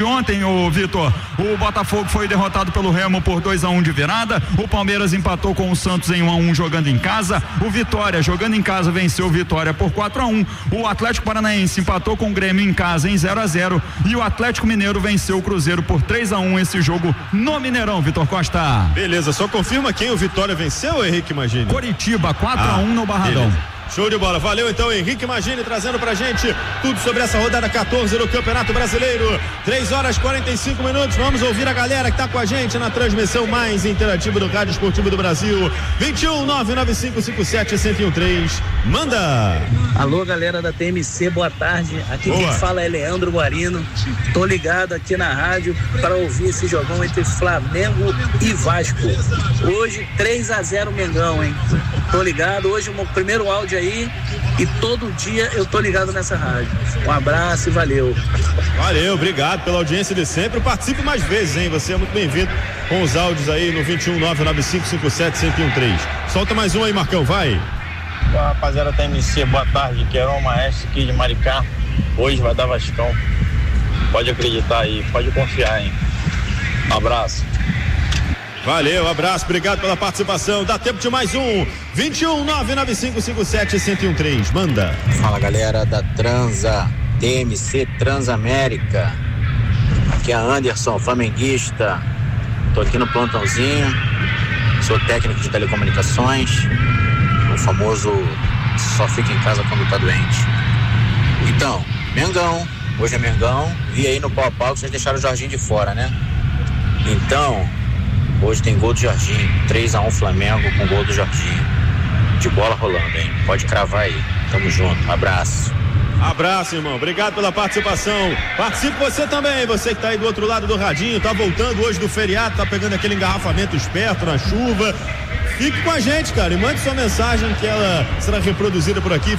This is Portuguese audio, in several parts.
Ontem, o Vitor, o Botafogo foi derrotado pelo Remo por 2-1 de virada. O Palmeiras empatou com o Santos em 1-1 jogando em casa. O Vitória, jogando em casa, venceu o Vitória por 4-1. O Atlético Paranaense empatou com o Grêmio em casa em 0-0. E o Atlético Mineiro venceu o Cruzeiro por 3-1 esse jogo no Mineirão, Vitor Costa. Beleza, só confirma quem o Vitória venceu, Henrique Magini. Coritiba, 4-1 no Barradão. Beleza. Show de bola, valeu então Henrique Magini trazendo pra gente tudo sobre essa rodada 14 do Campeonato Brasileiro. 3h45, vamos ouvir a galera que tá com a gente na transmissão mais interativa do Rádio Esportivo do Brasil. 21-99557-1013, manda! Alô galera da TMC, boa tarde, aqui quem fala é Leandro Guarino, tô ligado aqui na rádio para ouvir esse jogão entre Flamengo e Vasco. Hoje 3-0 Mengão, hein? Tô ligado, hoje o meu primeiro áudio aí e todo dia eu tô ligado nessa rádio. Um abraço e valeu. Valeu, obrigado pela audiência de sempre. Participe mais vezes, hein? Você é muito bem-vindo com os áudios aí no 21-99557-1013. Solta mais um aí, Marcão, vai. Olá, rapaziada da TMC, boa tarde. Que é o Maestro aqui de Maricá. Hoje vai dar Vascão. Pode acreditar aí, pode confiar, hein? Um abraço. Valeu, abraço, obrigado pela participação. Dá tempo de mais um. 21-99557-1013, manda. Fala galera da TMC Transamérica. Aqui é Anderson, flamenguista. Tô aqui no plantãozinho. Sou técnico de telecomunicações. O famoso só fica em casa quando tá doente. Então, Mengão. Hoje é Mengão. Vi aí no pau-pau que vocês deixaram o Jorginho de fora, né? Então, hoje tem gol do Jorginho, 3-1 Flamengo com gol do Jorginho. De bola rolando, hein? Pode cravar aí. Tamo junto, abraço. Abraço, irmão, obrigado pela participação. Participe você também, você que tá aí do outro lado do radinho, tá voltando hoje do feriado, tá pegando aquele engarrafamento esperto na chuva. Fique com a gente, cara, e mande sua mensagem que ela será reproduzida por aqui,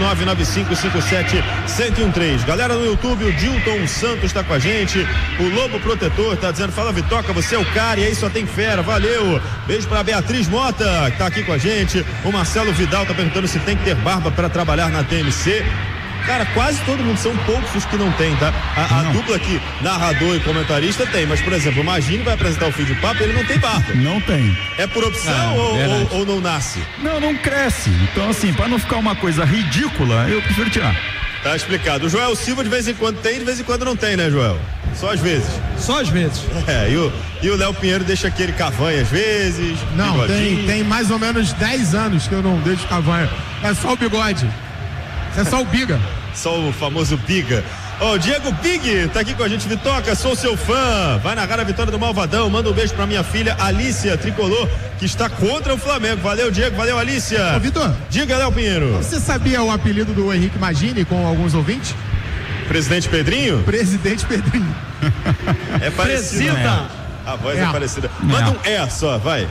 21-99557-1013. Galera no YouTube, o Dilton Santos tá com a gente, o Lobo Protetor tá dizendo, fala Vitoca, você é o cara e aí só tem fera, valeu. Beijo pra Beatriz Mota, que tá aqui com a gente. O Marcelo Vidal tá perguntando se tem que ter barba para trabalhar na TMC. Cara, quase todo mundo, são poucos os que não tem, tá? A dupla aqui, narrador e comentarista tem, mas por exemplo, o Magini vai apresentar o Fio de Papo, ele não tem barba. Não tem. É por opção ou não nasce? Não cresce. Então assim, pra não ficar uma coisa ridícula, eu prefiro tirar. Tá explicado. O Joel Silva de vez em quando tem, de vez em quando não tem, né, Joel? Só às vezes. Só às vezes. É, e o Léo Pinheiro deixa aquele cavanha às vezes. Não, tem mais ou menos 10 anos que eu não deixo cavanha. É só o bigode. É só o Biga. Só o famoso Biga. Ó, Diego Big tá aqui com a gente, Vitoca, sou seu fã, vai narrar a vitória do Malvadão, manda um beijo pra minha filha Alícia Tricolor, que está contra o Flamengo. Valeu, Diego, valeu, Alícia. Ô, Vitor. Diga, Léo Pinheiro. Você sabia o apelido do Henrique Magini com alguns ouvintes? Presidente Pedrinho? Presidente Pedrinho. É parecido, né? A voz é parecida. Manda um só, vai.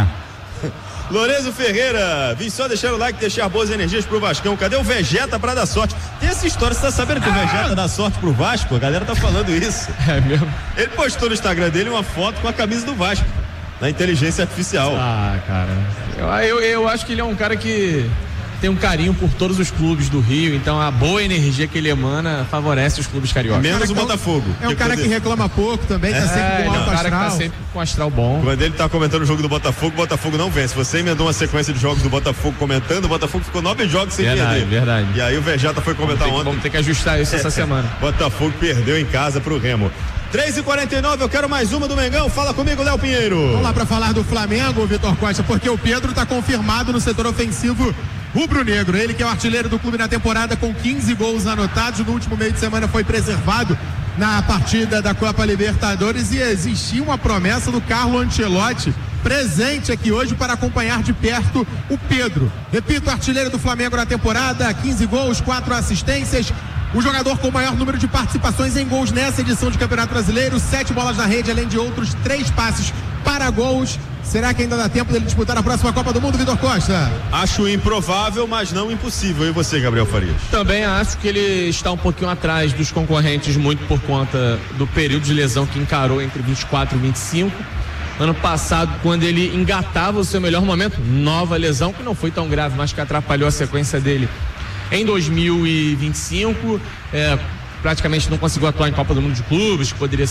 Lorenzo Ferreira, vim só deixar o like, deixar boas energias pro Vascão. Cadê o Vegeta pra dar sorte? Tem essa história, você tá sabendo que o Vegeta dá sorte pro Vasco? A galera tá falando isso. É mesmo? Ele postou no Instagram dele uma foto com a camisa do Vasco, na inteligência artificial. Ah, cara, eu acho que ele é um cara que tem um carinho por todos os clubes do Rio, então a boa energia que ele emana favorece os clubes cariocas. Menos o Botafogo. É um cara que reclama pouco também, tá sempre com alto astral. É um cara que tá sempre com astral bom. Quando ele tá comentando o jogo do Botafogo, o Botafogo não vence. Você emendou uma sequência de jogos do Botafogo comentando, o Botafogo ficou 9 jogos sem perder. Verdade. E aí o Vegeta foi comentar ontem. Vamos ter que ajustar isso essa semana. Botafogo perdeu em casa pro Remo. 3h49, eu quero mais uma do Mengão. Fala comigo, Léo Pinheiro. Vamos lá pra falar do Flamengo, Vitor Costa, porque o Pedro tá confirmado no setor ofensivo rubro-negro. Ele que é o artilheiro do clube na temporada com 15 gols anotados. No último meio de semana foi preservado na partida da Copa Libertadores e existia uma promessa do Carlo Ancelotti presente aqui hoje para acompanhar de perto o Pedro. Repito, artilheiro do Flamengo na temporada, 15 gols, 4 assistências. O jogador com o maior número de participações em gols nessa edição de Campeonato Brasileiro, 7 bolas na rede, além de outros 3 passes para gols. Será que ainda dá tempo dele disputar a próxima Copa do Mundo, Vitor Costa? Acho improvável, mas não impossível. E você, Gabriel Farias? Também acho que ele está um pouquinho atrás dos concorrentes, muito por conta do período de lesão que encarou entre 24 e 25. Ano passado, quando ele engatava o seu melhor momento, nova lesão, que não foi tão grave, mas que atrapalhou a sequência dele em 2025, praticamente não conseguiu atuar em Copa do Mundo de Clubes, que poderia